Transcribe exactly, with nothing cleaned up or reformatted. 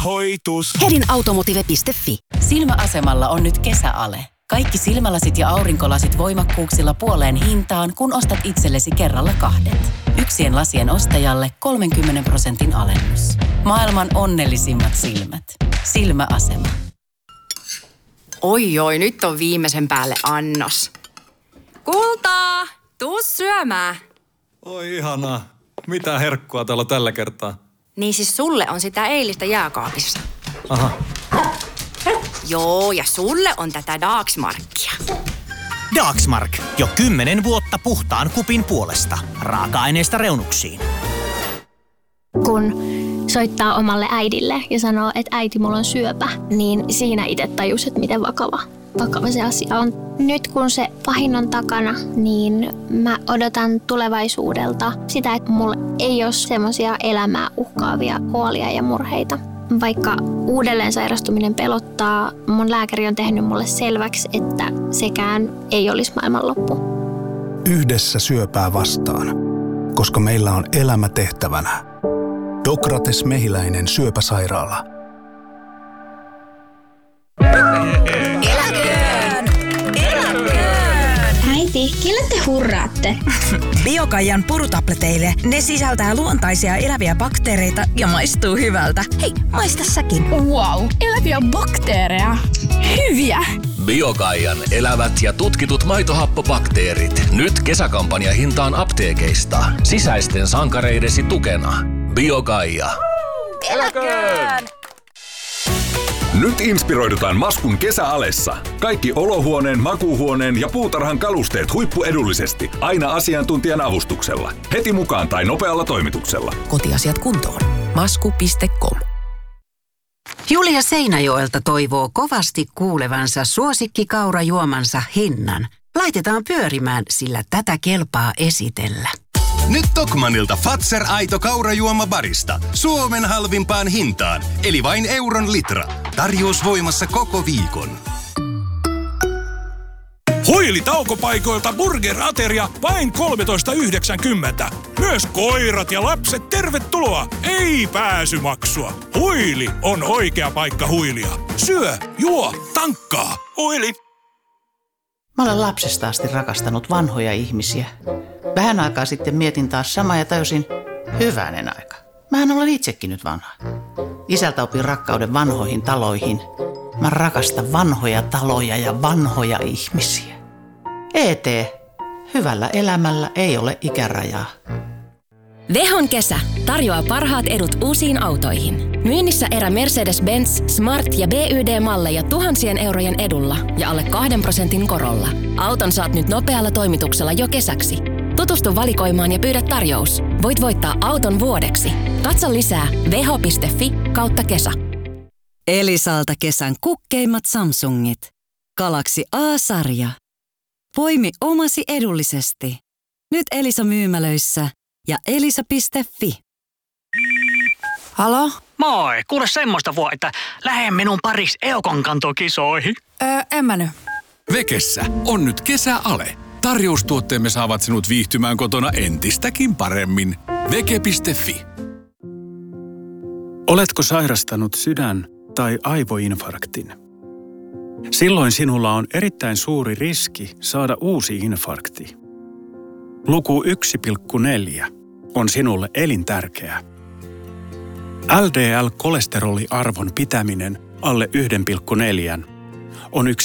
hoitus. Hedin automotive piste fi. Silmäasemalla on nyt kesäale. Kaikki silmälasit ja aurinkolasit voimakkuuksilla puoleen hintaan, kun ostat itsellesi kerralla kahdet. Yksien lasien ostajalle kolmenkymmenen prosentin alennus. Maailman onnellisimmat silmät. Silmäasema. Oi oi, nyt on viimeisen päälle annos. Kultaa, tuu syömään. Oi ihanaa. Mitä herkkua täällä on tällä kertaa? Niin siis sulle on sitä eilistä jääkaapissa. Aha. Joo, ja sulle on tätä Dagsmarkia. Dagsmark. Jo kymmenen vuotta puhtaan kupin puolesta. Raaka-aineista reunuksiin. Kun soittaa omalle äidille ja sanoo, että äiti, mulla on syöpä, niin siinä itse tajus, että miten vakava, vakava se asia on. Nyt kun se pahin on takana, niin mä odotan tulevaisuudelta sitä, että mulla ei ole semmoisia elämää uhkaavia huolia ja murheita. Vaikka uudelleen sairastuminen pelottaa, mun lääkäri on tehnyt mulle selväksi, että sekään ei olisi maailmanloppu. Yhdessä syöpää vastaan, koska meillä on elämä tehtävänä. Dokrates Mehiläinen syöpäsairaala. Eläköön! Eläköön! Äiti, kelle te hurraatte? Biokaijan purutableteille. Ne sisältää luontaisia eläviä bakteereita ja maistuu hyvältä. Hei, maista säkin. Wow, eläviä bakteereja. Hyviä! Biokaijan elävät ja tutkitut maitohappobakteerit. Nyt kesäkampanja hintaan apteekeista. Sisäisten sankareidesi tukena. Biokaija. Eläköön! Nyt inspiroidutaan Maskun kesäalessa. Kaikki olohuoneen, makuuhuoneen ja puutarhan kalusteet huippuedullisesti. Aina asiantuntijan avustuksella. Heti mukaan tai nopealla toimituksella. Kotiasiat kuntoon. masku piste com. Julia Seinäjoelta toivoo kovasti kuulevansa suosikkikaurajuomansa hinnan. Laitetaan pyörimään, sillä tätä kelpaa esitellä. Nyt Tokmanilta Fazer Aito kaurajuoma barista. Suomen halvimpaan hintaan, eli vain euron litra. Tarjous voimassa koko viikon. Huili taukopaikoilta burger-ateria vain kolmetoista yhdeksänkymmentä. Myös koirat ja lapset tervetuloa. Ei pääsymaksua. Huili on oikea paikka huilia. Syö, juo, tankkaa. Huili. Mä olen lapsesta asti rakastanut vanhoja ihmisiä. Vähän aikaa sitten mietin taas samaa ja tajusin, hyvänen aika. Mähän olen itsekin nyt vanha. Isältä opin rakkauden vanhoihin taloihin. Mä rakastan vanhoja taloja ja vanhoja ihmisiä. E T. Hyvällä elämällä ei ole ikärajaa. Vehon kesä tarjoaa parhaat edut uusiin autoihin. Myynnissä erä Mercedes-Benz, Smart ja B Y D-malleja tuhansien eurojen edulla ja alle kahden prosentin korolla. Auton saat nyt nopealla toimituksella jo kesäksi. Tutustu valikoimaan ja pyydä tarjous. Voit voittaa auton vuodeksi. Katso lisää veho piste fi kautta kesä. Elisalta kesän kukkeimmat Samsungit. Galaxy A-sarja. Poimi omasi edullisesti. Nyt Elisa myymälöissä ja elisa piste fi. Halo? Moi, kuule semmoista vuo, että lähde minun paris Eukon kantokisoihin. Öö, en mä nyt. Vekessä on nyt kesäale. Tarjoustuotteemme saavat sinut viihtymään kotona entistäkin paremmin. veke piste fi. Oletko sairastanut sydän- tai aivoinfarktin? Silloin sinulla on erittäin suuri riski saada uusi infarkti. Luku yksi pilkku neljä on sinulle elintärkeä. L D L-kolesteroliarvon pitäminen alle yksi pilkku neljä on yksi